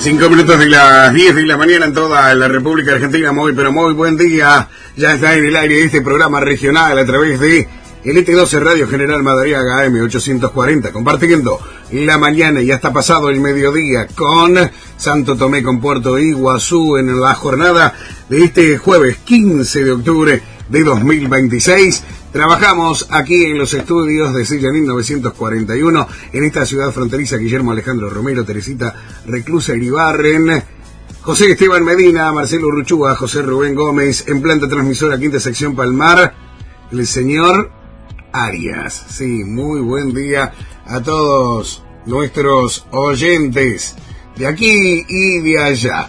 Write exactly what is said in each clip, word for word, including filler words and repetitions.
Cinco minutos de las diez de la mañana en toda la República Argentina. Muy, pero muy buen día. Ya está en el aire este programa regional a través de el E T doce Radio General Madariaga A M ochocientos cuarenta, compartiendo la mañana y hasta pasado el mediodía con Santo Tomé, con Puerto Iguazú, en la jornada de este jueves quince de octubre de dos mil veintiséis. Trabajamos aquí en los estudios de Silla mil novecientos cuarenta y uno, en esta ciudad fronteriza. Guillermo Alejandro Romero, Teresita Reclusa Iribarren, José Esteban Medina, Marcelo Ruchúa, José Rubén Gómez, en planta transmisora quinta sección Palmar, el señor Arias. Sí, muy buen día a todos nuestros oyentes de aquí y de allá.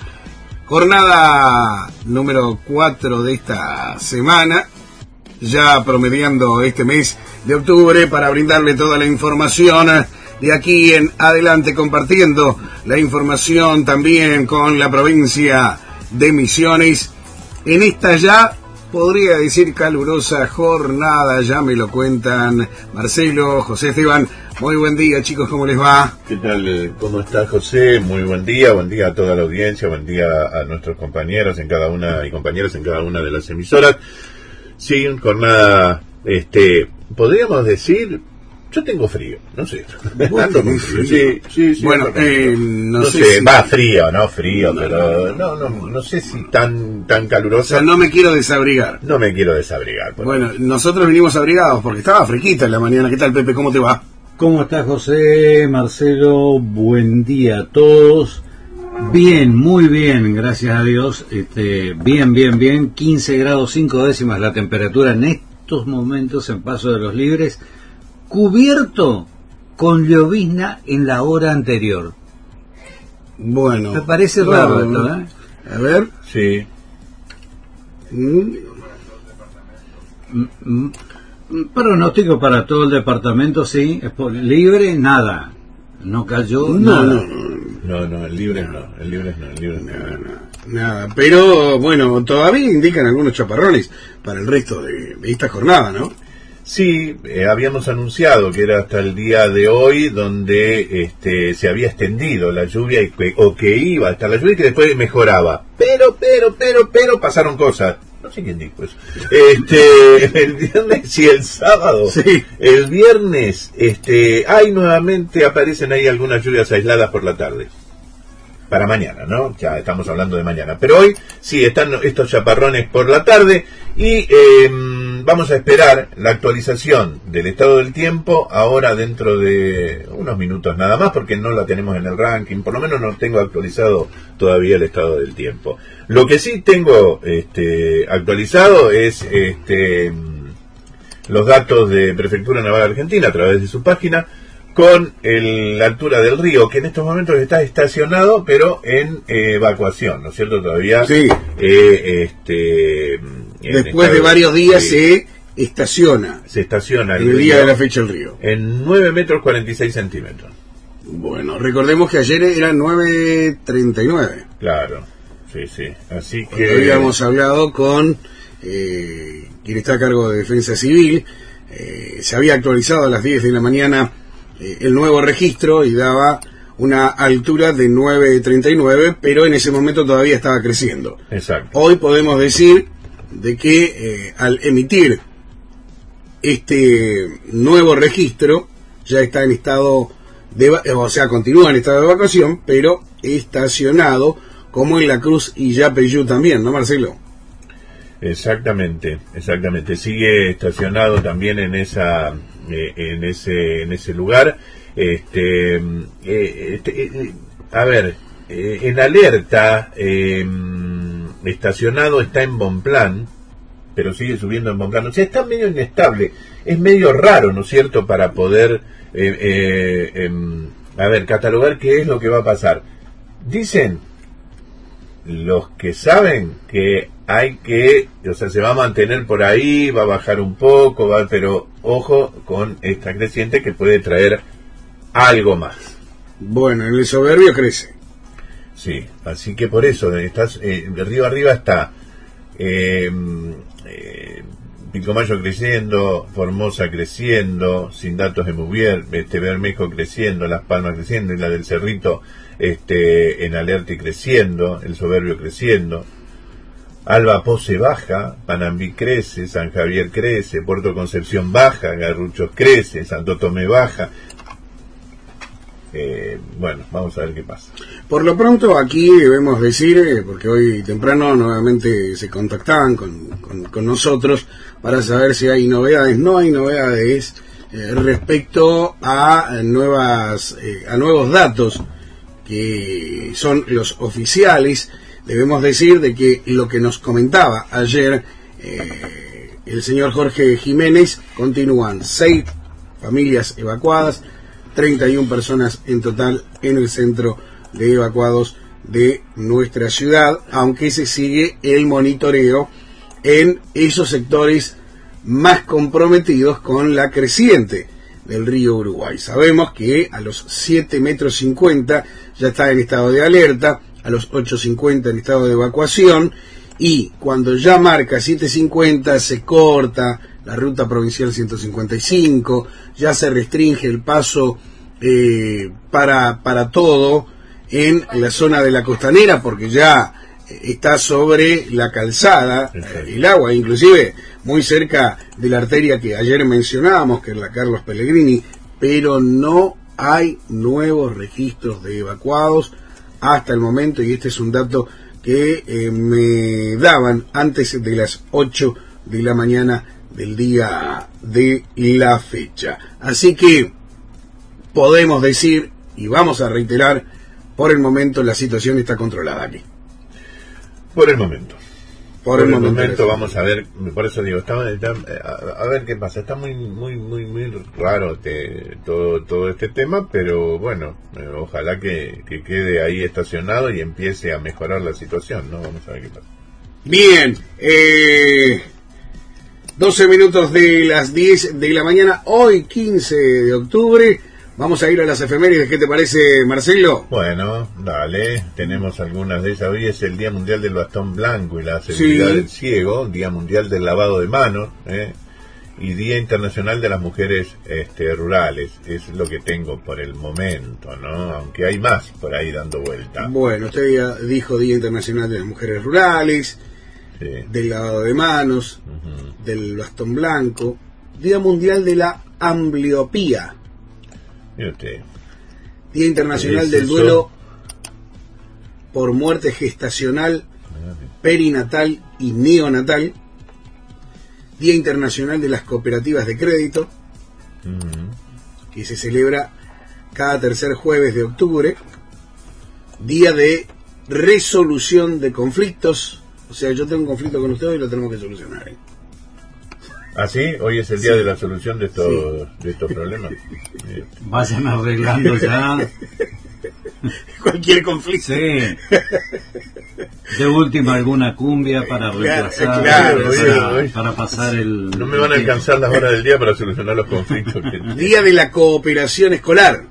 Jornada número cuatro de esta semana, ya promediando este mes de octubre, para brindarle toda la información de aquí en adelante, compartiendo la información también con la provincia de Misiones en esta ya, podría decir, calurosa jornada. Ya me lo cuentan Marcelo, José Esteban. Muy buen día, chicos, ¿cómo les va? ¿Qué tal? ¿Cómo está, José? Muy buen día, buen día a toda la audiencia, buen día a nuestros compañeros en cada una y compañeras en cada una de las emisoras. Sí, jornada, este, podríamos decir, yo tengo frío, no sé. Ando con frío. Sí, sí, sí. Bueno, eh, no, no sé, sé, si... va frío, no frío, no, pero no, no, no sé si tan, tan caluroso. O sea, no me quiero desabrigar. No me quiero desabrigar. Bueno, ahí. Nosotros vinimos abrigados porque estaba fresquita en la mañana. ¿Qué tal, Pepe? ¿Cómo te va? ¿Cómo estás, José? Marcelo, buen día a todos. Bien, muy bien, gracias a Dios. Este, bien, bien, bien. quince grados cinco décimas la temperatura en estos momentos en Paso de los Libres, cubierto con llovizna en la hora anterior. Bueno, me parece claro, raro esto, ¿eh? A ver. Sí. Mm. Mm, mm, pronóstico para todo el departamento, sí. Libre, nada. No cayó No, nada. no. No, no, el libre no, el libre no, el libre no. Nada, nada, nada. Pero bueno, todavía indican algunos chaparrones para el resto de, de esta jornada, ¿no? Sí, eh, habíamos anunciado que era hasta el día de hoy donde este, se había extendido la lluvia y que, o que iba hasta la lluvia y que después mejoraba. Pero, pero, pero, pero pasaron cosas. No sé quién dijo eso. Este, el viernes y el sábado. Sí. El viernes, este, hay nuevamente, aparecen ahí algunas lluvias aisladas por la tarde. Para mañana, ¿no? Ya estamos hablando de mañana. Pero hoy sí están estos chaparrones por la tarde y eh, vamos a esperar la actualización del estado del tiempo ahora dentro de unos minutos nada más, porque no la tenemos en el ranking. Por lo menos no tengo actualizado todavía el estado del tiempo. Lo que sí tengo este, actualizado es este, los datos de Prefectura Naval Argentina a través de su página, con el, la altura del río, que en estos momentos está estacionado, pero en eh, evacuación, ¿no es cierto? Todavía. Sí. Eh, este, Después de varios días sí, se estaciona. Se estaciona. El, el día de la fecha el río. En nueve metros cuarenta y seis centímetros. Bueno, recordemos que ayer era nueve treinta y nueve. Claro, sí, sí. Así Cuando que. habíamos hablado con eh, quien está a cargo de Defensa Civil, eh, se había actualizado a las diez de la mañana el nuevo registro y daba una altura de nueve treinta y nueve, pero en ese momento todavía estaba creciendo. Exacto. Hoy podemos decir de que eh, al emitir este nuevo registro ya está en estado de, o sea, continúa en estado de evacuación, pero estacionado, como en La Cruz y Yapeyú también, ¿no, Marcelo? Exactamente, exactamente. Sigue estacionado también en esa, eh, en ese, en ese lugar. Este, eh, este eh, a ver, eh, en alerta, eh, estacionado está en Bonplan, pero sigue subiendo en Bonplan. O sea, está medio inestable. Es medio raro, ¿no es cierto?, para poder, eh, eh, eh, a ver, catalogar qué es lo que va a pasar. Dicen los que saben que hay que, o sea, se va a mantener por ahí, va a bajar un poco, va, pero ojo con esta creciente que puede traer algo más. Bueno, el soberbio crece. Sí, así que por eso, estás, eh, de río arriba está eh, eh, Pilcomayo creciendo, Formosa creciendo, sin datos de Muvier, este Bermejo creciendo, Las Palmas creciendo, y la del Cerrito este, en alerta y creciendo, el Soberbio creciendo, Alba Pose baja, Panambí crece, San Javier crece, Puerto Concepción baja, Garruchos crece, Santo Tomé baja. Eh, bueno, vamos a ver qué pasa. Por lo pronto aquí debemos decir, eh, porque hoy temprano nuevamente se contactaban con, con, con nosotros para saber si hay novedades. No hay novedades eh, respecto a nuevas eh, a nuevos datos que son los oficiales. Debemos decir de que lo que nos comentaba ayer eh, el señor Jorge Jiménez, continúan seis familias evacuadas, treinta y una personas en total en el centro de evacuados de nuestra ciudad, aunque se sigue el monitoreo en esos sectores más comprometidos con la creciente del río Uruguay. Sabemos que a los siete metros cincuenta ya está en estado de alerta, a los ocho cincuenta en estado de evacuación, y cuando ya marca siete cincuenta se corta la ruta provincial ciento cincuenta y cinco, ya se restringe el paso eh, para, para todo en la zona de la costanera, porque ya está sobre la calzada eh, el agua, inclusive muy cerca de la arteria que ayer mencionábamos, que es la Carlos Pellegrini, pero no hay nuevos registros de evacuados hasta el momento, y este es un dato que eh, me daban antes de las ocho de la mañana del día de la fecha. Así que podemos decir, y vamos a reiterar, por el momento la situación está controlada aquí. Por el momento. Por, por el, el momento, momento vamos a ver, por eso digo, está, está, a, a ver qué pasa. Está muy muy muy muy raro te, todo todo este tema, pero bueno, eh, ojalá que, que quede ahí estacionado y empiece a mejorar la situación, ¿no? Vamos a ver qué pasa. Bien, eh, doce minutos de las diez de la mañana, hoy quince de octubre. Vamos a ir a las efemérides, ¿qué te parece, Marcelo? Bueno, dale, tenemos algunas de ellas. Hoy es el Día Mundial del Bastón Blanco y la Seguridad sí. del Ciego, Día Mundial del Lavado de Manos, ¿eh? y Día Internacional de las Mujeres este, Rurales. Es lo que tengo por el momento, ¿no? Aunque hay más por ahí dando vuelta. Bueno, usted ya dijo Día Internacional de las Mujeres Rurales, sí. del lavado de manos, uh-huh. del bastón blanco, Día Mundial de la Ambliopía. Día Internacional del Duelo por muerte gestacional, perinatal y neonatal. Día Internacional de las Cooperativas de Crédito, uh-huh. que se celebra cada tercer jueves de octubre. Día de resolución de conflictos. O sea, yo tengo un conflicto con ustedes y lo tenemos que solucionar, ¿eh? ¿Ah, sí? Hoy es el día sí. de la solución de estos, sí. de estos problemas. Vayan arreglando ya. Cualquier conflicto. Sí. De última, alguna cumbia para reemplazar, claro, para, claro. para pasar el... No me van a alcanzar las horas del día para solucionar los conflictos. Que... Día de la Cooperación Escolar.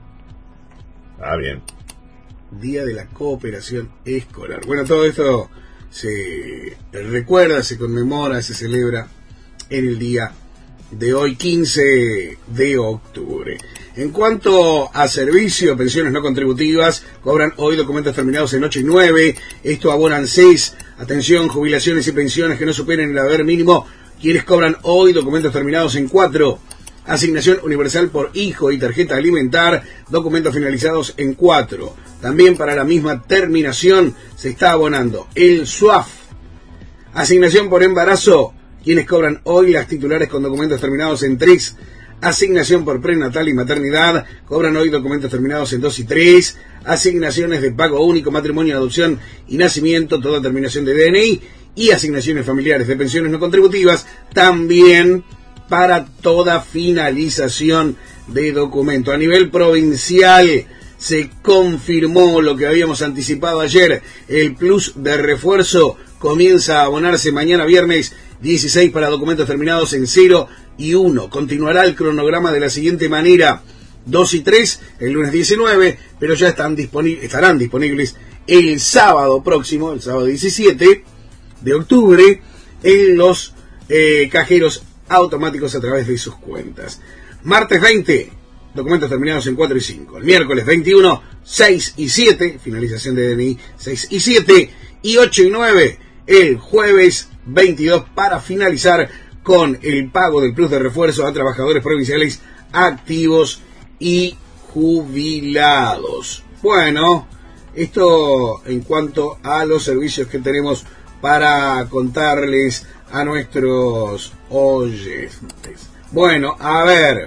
Ah, bien. Día de la Cooperación Escolar. Bueno, todo esto se recuerda, se conmemora, se celebra en el día de hoy, quince de octubre. En cuanto a servicio, pensiones no contributivas, cobran hoy documentos terminados en ocho y nueve, esto abonan seis, atención, jubilaciones y pensiones que no superen el haber mínimo, quienes cobran hoy documentos terminados en cuatro, asignación universal por hijo y tarjeta alimentar, documentos finalizados en cuatro. También para la misma terminación se está abonando el S U A F, asignación por embarazo, quienes cobran hoy las titulares con documentos terminados en tres, asignación por prenatal y maternidad, cobran hoy documentos terminados en dos y tres, asignaciones de pago único, matrimonio, adopción y nacimiento, toda terminación de D N I, y asignaciones familiares de pensiones no contributivas, también para toda finalización de documento. A nivel provincial se confirmó lo que habíamos anticipado ayer, el plus de refuerzo comienza a abonarse mañana viernes dieciséis para documentos terminados en cero y uno. Continuará el cronograma de la siguiente manera: dos y tres el lunes diecinueve, pero ya están disponibles, estarán disponibles el sábado próximo, el sábado diecisiete de octubre, en los eh, cajeros automáticos a través de sus cuentas. Martes veinte, documentos terminados en cuatro y cinco. El miércoles veintiuno, seis y siete, finalización de D N I seis y siete. Y ocho y nueve, el jueves veintidós, para finalizar con el pago del plus de refuerzo a trabajadores provinciales activos y jubilados. Bueno, esto en cuanto a los servicios que tenemos para contarles a nuestros oyentes. Bueno, a ver,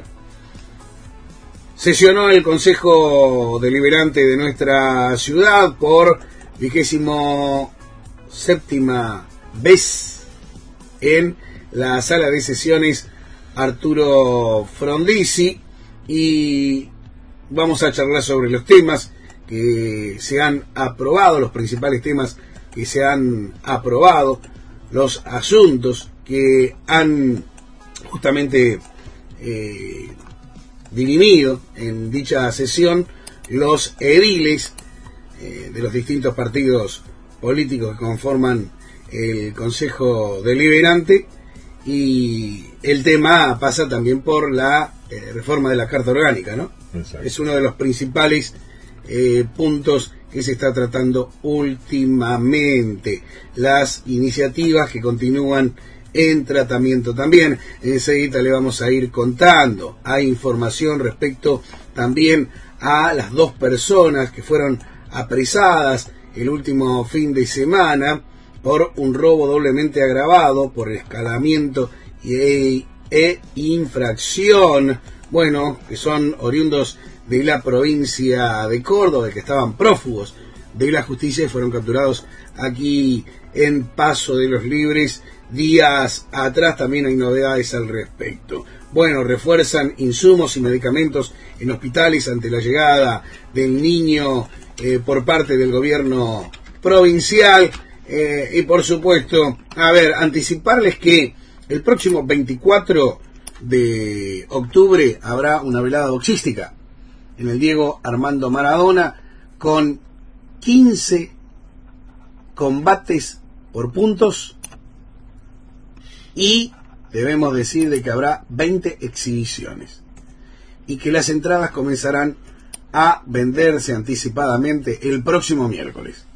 sesionó el Consejo Deliberante de nuestra ciudad por vigésimo séptima vez en la sala de sesiones Arturo Frondizi, y vamos a charlar sobre los temas que se han aprobado, los principales temas que se han aprobado, los asuntos que han justamente eh, dirimido en dicha sesión los ediles eh, de los distintos partidos políticos que conforman el Consejo Deliberante, y el tema pasa también por la eh, reforma de la Carta Orgánica, ¿no? Exacto. Es uno de los principales eh, puntos que se está tratando últimamente. Las iniciativas que continúan en tratamiento también. Enseguida le vamos a ir contando. Hay información respecto también a las dos personas que fueron apresadas el último fin de semana por un robo doblemente agravado, por escalamiento e, e infracción. Bueno, que son oriundos de la provincia de Córdoba, que estaban prófugos de la justicia y fueron capturados aquí en Paso de los Libres días atrás. También hay novedades al respecto. Bueno, refuerzan insumos y medicamentos en hospitales ante la llegada del niño eh, por parte del gobierno provincial. Eh, y por supuesto, a ver, anticiparles que el próximo veinticuatro de octubre habrá una velada boxística en el Diego Armando Maradona, con quince combates por puntos, y debemos decir de que habrá veinte exhibiciones, y que las entradas comenzarán a venderse anticipadamente el próximo miércoles.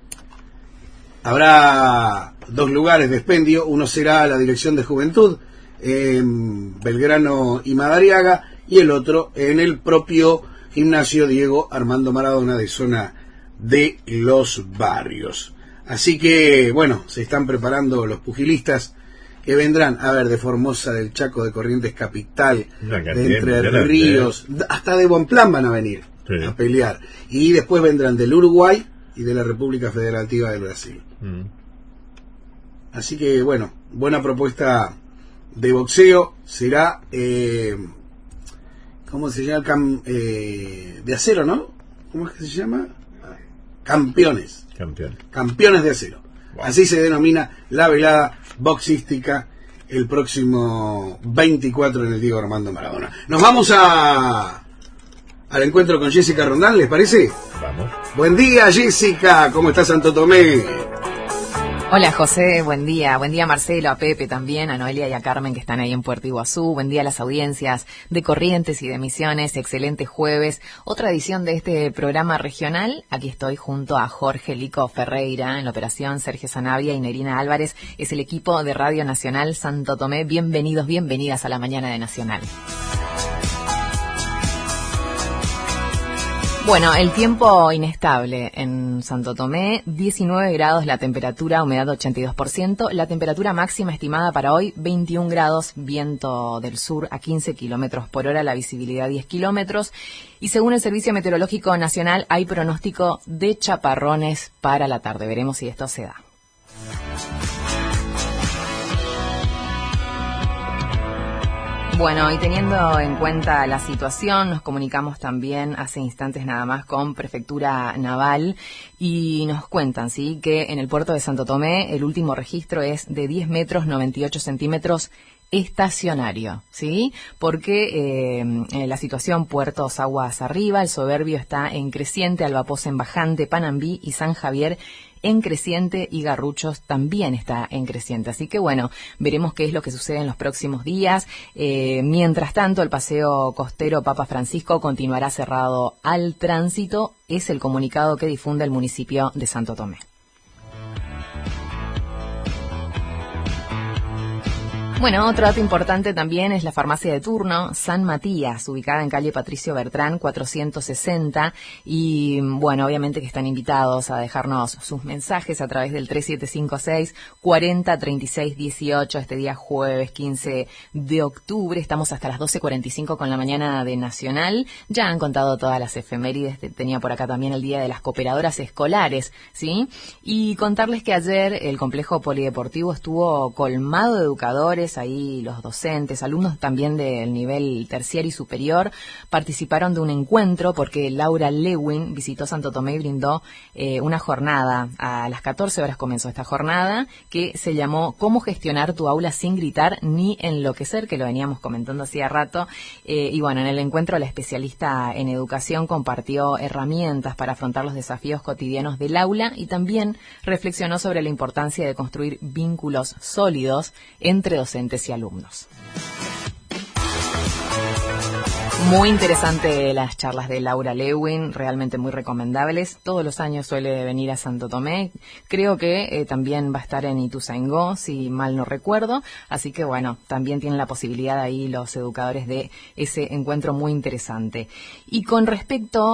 Habrá dos lugares de expendio, uno será la Dirección de Juventud en Belgrano y Madariaga, y el otro en el propio Gimnasio Diego Armando Maradona de Zona de los Barrios. Así que, bueno, se están preparando los pugilistas que vendrán, a ver, de Formosa, del Chaco, de Corrientes Capital, de Entre Ríos, hasta de Bonplan van a venir sí. a pelear. Y después vendrán del Uruguay y de la República Federativa del Brasil. Mm. Así que, bueno, buena propuesta de boxeo. Será, eh, ¿cómo se llama? Cam, eh, de acero, ¿no? ¿Cómo es que se llama? Campeones. Campeones. Campeones de acero. Wow. Así se denomina la velada boxística el próximo veinticuatro en el Diego Armando Maradona. Nos vamos a al encuentro con Jessica Rondán, ¿les parece? Vamos. Buen día, Jessica. ¿Cómo está Santo Tomé? Hola, José. Buen día. Buen día, Marcelo, a Pepe también, a Noelia y a Carmen, que están ahí en Puerto Iguazú. Buen día a las audiencias de Corrientes y de Misiones. Excelente jueves. Otra edición de este programa regional. Aquí estoy junto a Jorge Lico Ferreira en la operación, Sergio Sanabria y Nerina Álvarez. Es el equipo de Radio Nacional Santo Tomé. Bienvenidos, bienvenidas a la mañana de Nacional. Bueno, el tiempo inestable en Santo Tomé, diecinueve grados la temperatura, humedad ochenta y dos por ciento, la temperatura máxima estimada para hoy veintiún grados, viento del sur a quince kilómetros por hora, la visibilidad diez kilómetros, y según el Servicio Meteorológico Nacional hay pronóstico de chaparrones para la tarde. Veremos si esto se da. Bueno, y teniendo en cuenta la situación, nos comunicamos también hace instantes nada más con Prefectura Naval y nos cuentan, sí, que en el puerto de Santo Tomé el último registro es de diez metros noventa y ocho centímetros estacionario, ¿sí? Porque eh, la situación puertos aguas arriba, el Soberbio está en creciente, Albapoz en bajante, Panambí y San Javier en creciente y Garruchos también está en creciente. Así que bueno, veremos qué es lo que sucede en los próximos días. Eh, mientras tanto, el paseo costero Papa Francisco continuará cerrado al tránsito, es el comunicado que difunde el municipio de Santo Tomé. Bueno, otro dato importante también es la farmacia de turno San Matías, ubicada en calle Patricio Bertrán cuatrocientos sesenta, y bueno, obviamente que están invitados a dejarnos sus mensajes a través del tres siete cinco seis, cuarenta, treinta y seis, dieciocho, este día jueves quince de octubre, estamos hasta las doce cuarenta y cinco con la mañana de Nacional, ya han contado todas las efemérides, tenía por acá también el día de las cooperadoras escolares, ¿sí? Y contarles que ayer el complejo polideportivo estuvo colmado de educadores, ahí los docentes, alumnos también del nivel terciario y superior participaron de un encuentro porque Laura Lewin visitó Santo Tomé y brindó eh, una jornada. A las catorce horas comenzó esta jornada que se llamó ¿Cómo gestionar tu aula sin gritar ni enloquecer?, que lo veníamos comentando hacía rato. Eh, y bueno, en el encuentro la especialista en educación compartió herramientas para afrontar los desafíos cotidianos del aula y también reflexionó sobre la importancia de construir vínculos sólidos entre docentes y alumnos. Muy interesante las charlas de Laura Lewin, realmente muy recomendables. Todos los años suele venir a Santo Tomé. Creo que eh, también va a estar en Ituzaingó, si mal no recuerdo. Así que bueno, también tienen la posibilidad ahí los educadores de ese encuentro muy interesante. Y con respecto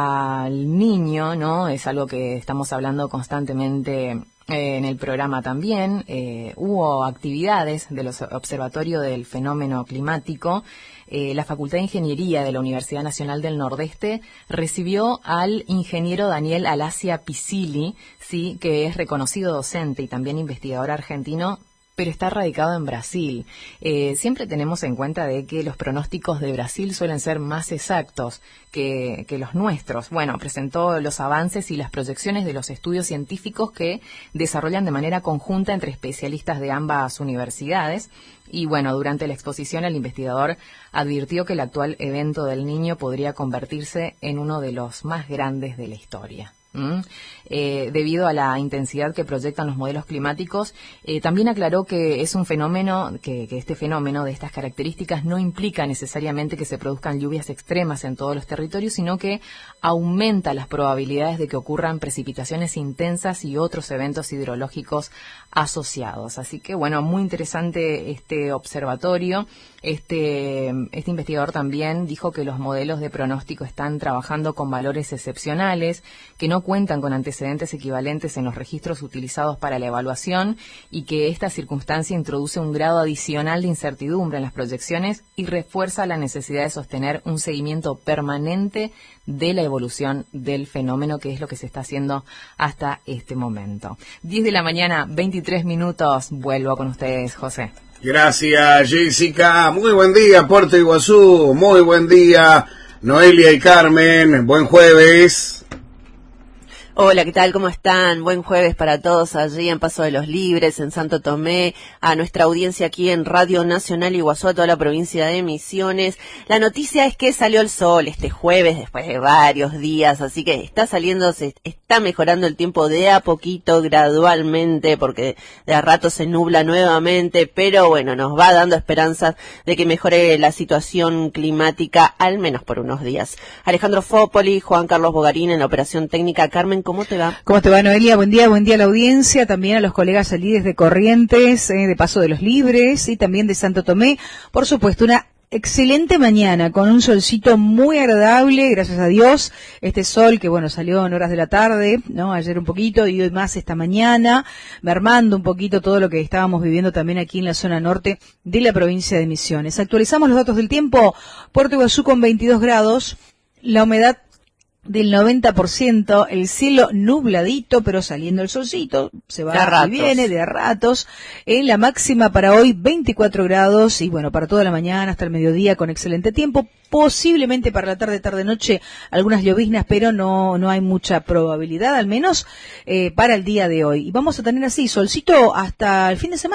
al niño, ¿no? Es algo que estamos hablando constantemente Eh, en el programa también. Eh, hubo actividades del Observatorio del Fenómeno Climático. Eh, la Facultad de Ingeniería de la Universidad Nacional del Nordeste recibió al ingeniero Daniel Alasia Pisili, sí, que es reconocido docente y también investigador argentino, pero está radicado en Brasil. Eh, siempre tenemos en cuenta de que los pronósticos de Brasil suelen ser más exactos que, que los nuestros. Bueno, presentó los avances y las proyecciones de los estudios científicos que desarrollan de manera conjunta entre especialistas de ambas universidades. Y bueno, durante la exposición el investigador advirtió que el actual evento del Niño podría convertirse en uno de los más grandes de la historia. ¿Mm? Eh, debido a la intensidad que proyectan los modelos climáticos, eh, también aclaró que es un fenómeno, que, que este fenómeno de estas características no implica necesariamente que se produzcan lluvias extremas en todos los territorios, sino que aumenta las probabilidades de que ocurran precipitaciones intensas y otros eventos hidrológicos asociados. Así que bueno, muy interesante este observatorio. Este, este investigador también dijo que los modelos de pronóstico están trabajando con valores excepcionales, que no cuentan con antecedentes equivalentes en los registros utilizados para la evaluación y que esta circunstancia introduce un grado adicional de incertidumbre en las proyecciones y refuerza la necesidad de sostener un seguimiento permanente de la evolución del fenómeno, que es lo que se está haciendo hasta este momento. diez de la mañana, veintitrés minutos. Vuelvo con ustedes, José. Gracias, Jessica. Muy buen día, Puerto Iguazú. Muy buen día, Noelia y Carmen. Buen jueves. Hola, ¿qué tal? ¿Cómo están? Buen jueves para todos allí en Paso de los Libres, en Santo Tomé, a nuestra audiencia aquí en Radio Nacional Iguazú, a toda la provincia de Misiones. La noticia es que salió el sol este jueves después de varios días, así que está saliendo, se está mejorando el tiempo de a poquito, gradualmente, porque de a rato se nubla nuevamente, pero bueno, nos va dando esperanzas de que mejore la situación climática, al menos por unos días. Alejandro Fópoli, Juan Carlos Bogarín en la operación técnica. Carmen, ¿cómo te va? ¿Cómo te va, Noelia? Buen día, buen día a la audiencia, también a los colegas allí desde Corrientes, eh, de Paso de los Libres y también de Santo Tomé. Por supuesto, una excelente mañana con un solcito muy agradable, gracias a Dios. Este sol que, bueno, salió en horas de la tarde, ¿no? Ayer un poquito y hoy más esta mañana, mermando un poquito todo lo que estábamos viviendo también aquí en la zona norte de la provincia de Misiones. Actualizamos los datos del tiempo. Puerto Iguazú con veintidós grados, la humedad del noventa por ciento, el cielo nubladito, pero saliendo el solcito, se va y viene de a ratos. En la máxima para hoy, veinticuatro grados, y bueno, para toda la mañana hasta el mediodía con excelente tiempo. Posiblemente para la tarde, tarde-noche, algunas lloviznas, pero no no hay mucha probabilidad, al menos eh, para el día de hoy. Y vamos a tener así, solcito hasta el fin de semana.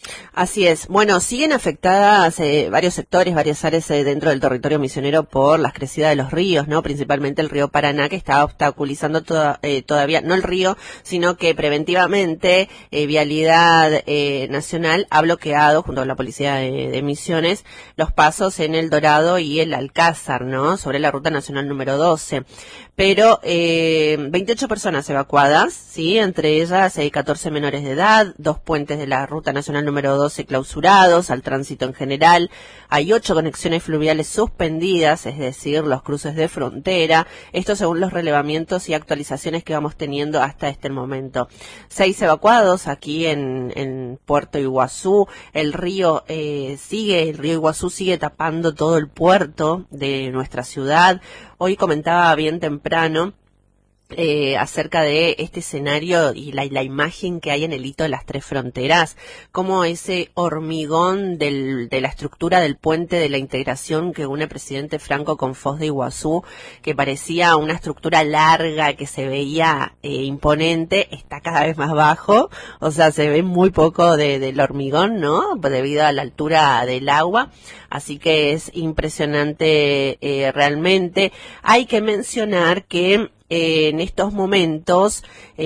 Así es. Bueno, siguen afectadas eh, varios sectores, varias áreas eh, dentro del territorio misionero por las crecidas de los ríos, ¿no? Principalmente el río Paraná, que está obstaculizando toda, eh, todavía, no el río, sino que preventivamente eh, Vialidad eh, Nacional ha bloqueado, junto con la Policía de, de Misiones, los pasos en El Dorado y el Alcázar, ¿no? Sobre la Ruta Nacional número doce. Pero eh, veintiocho personas evacuadas, ¿sí? Entre ellas eh, catorce menores de edad, dos puentes de la Ruta Nacional número doce clausurados al tránsito en general, hay ocho conexiones fluviales suspendidas, es decir, los cruces de frontera, esto según los relevamientos y actualizaciones que vamos teniendo hasta este momento. Seis evacuados aquí en, en Puerto Iguazú, el río eh, sigue, el río Iguazú sigue tapando todo el puerto de nuestra ciudad. Hoy comentaba bien temprano Eh, acerca de este escenario y la, la imagen que hay en el hito de las tres fronteras, como ese hormigón del, de la estructura del puente de la integración que une presidente Franco con Foz de Iguazú, que parecía una estructura larga que se veía eh, imponente, está cada vez más bajo, o sea, se ve muy poco de, del hormigón, ¿no? Debido a la altura del agua, así que es impresionante eh, realmente. Hay que mencionar que Eh, en estos momentos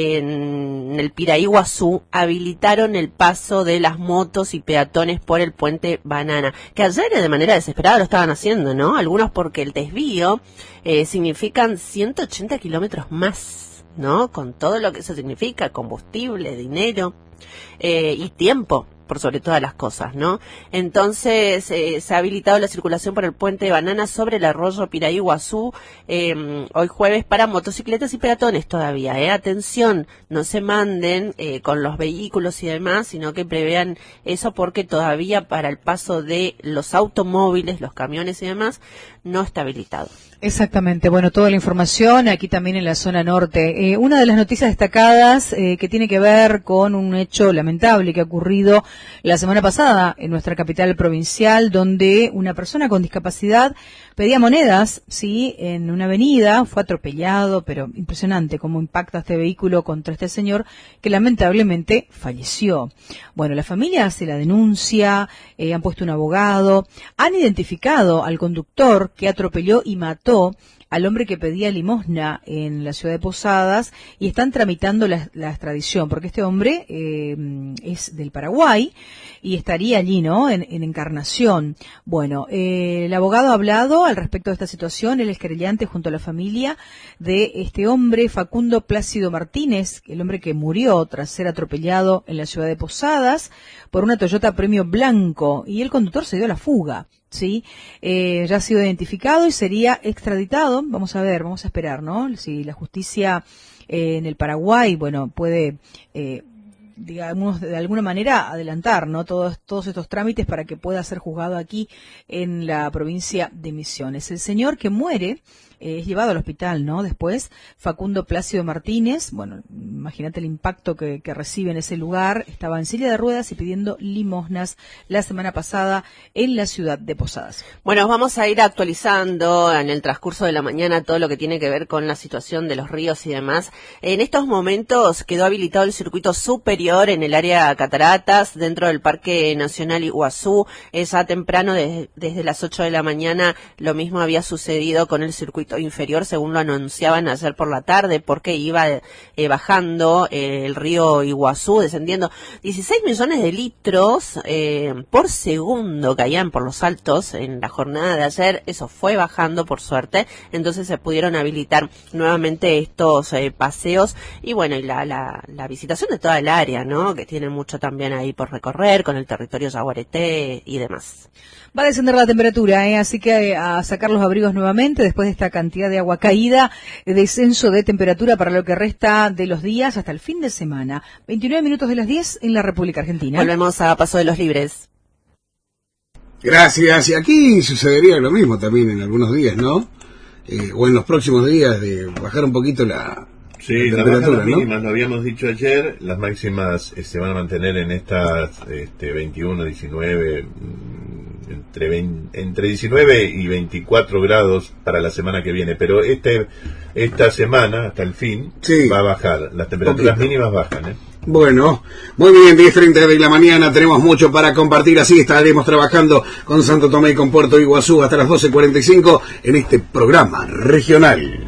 en el Piraí Iguazú habilitaron el paso de las motos y peatones por el puente Banana, que ayer de manera desesperada lo estaban haciendo, ¿no? Algunos porque el desvío eh, significan ciento ochenta kilómetros más, ¿no? Con todo lo que eso significa, combustible, dinero eh, y tiempo, por sobre todas las cosas, ¿no? Entonces, eh, se ha habilitado la circulación por el puente de Banana sobre el arroyo Piraí Iguazú, eh, hoy jueves para motocicletas y peatones todavía, ¿eh? Atención, no se manden eh, con los vehículos y demás, sino que prevean eso porque todavía para el paso de los automóviles, los camiones y demás, no está habilitado. Exactamente, bueno, toda la información aquí también en la zona norte. Eh, una de las noticias destacadas eh, que tiene que ver con un hecho lamentable que ha ocurrido la semana pasada en nuestra capital provincial, donde una persona con discapacidad pedía monedas, sí, en una avenida, fue atropellado, pero impresionante cómo impacta este vehículo contra este señor que lamentablemente falleció. Bueno, la familia hace la denuncia, eh, han puesto un abogado, han identificado al conductor que atropelló y mató al hombre que pedía limosna en la ciudad de Posadas y están tramitando la, la extradición, porque este hombre eh, es del Paraguay y estaría allí, ¿no?, en, en Encarnación. Bueno, eh, el abogado ha hablado al respecto de esta situación, él es querellante junto a la familia de este hombre, Facundo Plácido Martínez, el hombre que murió tras ser atropellado en la ciudad de Posadas por una Toyota Premio Blanco, y el conductor se dio a la fuga. Sí, eh, ya ha sido identificado y sería extraditado. Vamos a ver, vamos a esperar, ¿no? Si la justicia eh, en el Paraguay, bueno, puede, eh, digamos, de alguna manera adelantar, ¿no? Todos, todos estos trámites para que pueda ser juzgado aquí en la provincia de Misiones. El señor que muere eh, es llevado al hospital, ¿no? Después, Facundo Plácido Martínez, bueno, imagínate el impacto que, que recibe en ese lugar, estaba en silla de ruedas y pidiendo limosnas la semana pasada en la ciudad de Posadas. Bueno, vamos a ir actualizando en el transcurso de la mañana todo lo que tiene que ver con la situación de los ríos y demás. En estos momentos quedó habilitado el circuito superior en el área Cataratas, dentro del Parque Nacional Iguazú. Es ya temprano, de, desde las ocho de la mañana, lo mismo había sucedido con el circuito inferior, según lo anunciaban ayer por la tarde, porque iba eh, bajando eh, el río Iguazú, descendiendo dieciséis millones de litros eh, por segundo, caían por los altos en la jornada de ayer. Eso fue bajando, por suerte, entonces se pudieron habilitar nuevamente estos eh, paseos y bueno, y la, la, la visitación de toda el área, ¿no?, que tiene mucho también ahí por recorrer con el territorio Yaguareté y demás. Va a descender la temperatura, ¿eh? Así que a sacar los abrigos nuevamente después de esta cantidad de agua caída, descenso de temperatura para lo que resta de los días hasta el fin de semana. veintinueve minutos de las diez en la República Argentina. Volvemos a Paso de los Libres. Gracias. Y aquí sucedería lo mismo también en algunos días, ¿no? Eh, o en los próximos días, de bajar un poquito la, sí, la la temperatura, las ¿no? mínimas, lo habíamos dicho ayer, las máximas eh, se van a mantener en estas este, veintiuno, diecinueve, entre, veinte, entre diecinueve y veinticuatro grados para la semana que viene, pero este esta semana, hasta el fin, sí, va a bajar, las temperaturas poquito. mínimas bajan, ¿eh? Bueno, muy bien, diez treinta de la mañana, tenemos mucho para compartir, así estaremos trabajando con Santo Tomé y con Puerto Iguazú hasta las doce cuarenta y cinco en este programa regional.